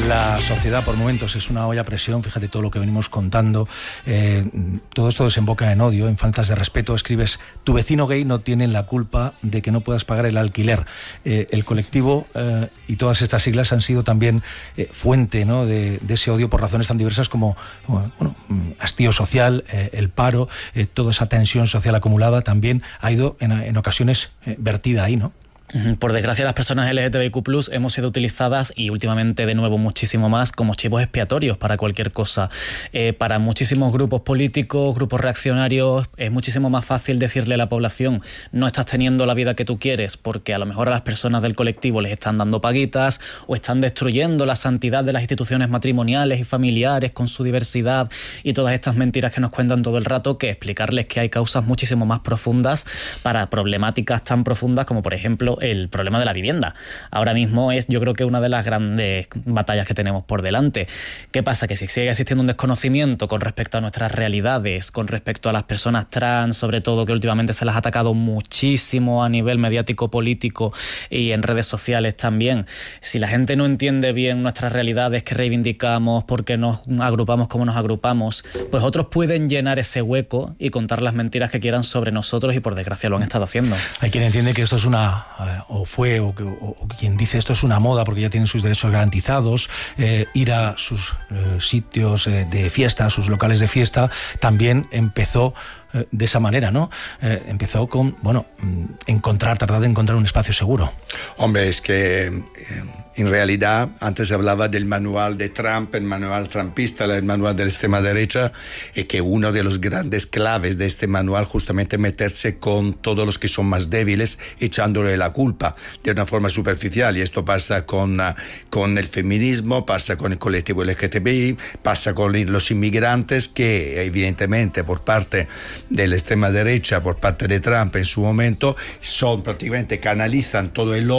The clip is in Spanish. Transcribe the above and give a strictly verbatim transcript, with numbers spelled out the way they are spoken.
La sociedad por momentos es una olla a presión, fíjate todo lo que venimos contando, eh, todo esto desemboca en odio, en faltas de respeto. Escribes, tu vecino gay no tiene la culpa de que no puedas pagar el alquiler. Eh, el colectivo eh, y todas estas siglas han sido también eh, fuente, ¿no?, de, de ese odio por razones tan diversas como, como bueno, hastío social, eh, el paro, eh, toda esa tensión social acumulada también ha ido en, en ocasiones eh, vertida ahí, ¿no? Por desgracia, las personas L G T B I Q plus hemos sido utilizadas, y últimamente de nuevo muchísimo más, como chivos expiatorios para cualquier cosa. Eh, para muchísimos grupos políticos, grupos reaccionarios, es muchísimo más fácil decirle a la población: no estás teniendo la vida que tú quieres, porque a lo mejor a las personas del colectivo les están dando paguitas o están destruyendo la santidad de las instituciones matrimoniales y familiares con su diversidad y todas estas mentiras que nos cuentan todo el rato, que explicarles que hay causas muchísimo más profundas para problemáticas tan profundas como, por ejemplo, el problema de la vivienda. Ahora mismo es, yo creo que una de las grandes batallas que tenemos por delante. ¿Qué pasa? Que si sigue existiendo un desconocimiento con respecto a nuestras realidades, con respecto a las personas trans, sobre todo, que últimamente se las ha atacado muchísimo a nivel mediático, político y en redes sociales también. Si la gente no entiende bien nuestras realidades que reivindicamos, por qué nos agrupamos como nos agrupamos, pues otros pueden llenar ese hueco y contar las mentiras que quieran sobre nosotros, y por desgracia lo han estado haciendo. Hay quien entiende que esto es una o fue, o, o, o quien dice esto es una moda porque ya tienen sus derechos garantizados, eh, ir a sus eh, sitios eh, de fiesta, a sus locales de fiesta, también empezó eh, de esa manera, ¿no? Eh, empezó con, bueno, encontrar, tratar de encontrar un espacio seguro. Hombre, es que eh, en realidad, antes hablaba del manual de Trump, el manual trumpista, el manual de la extrema derecha, y que uno de los grandes claves de este manual justamente meterse con todos los que son más débiles, echándole la culpa de una forma superficial, y esto pasa con, uh, con el feminismo, pasa con el colectivo L G T B I, pasa con los inmigrantes, que evidentemente por parte de la extrema derecha, por parte de Trump en su momento, son prácticamente, canalizan todo el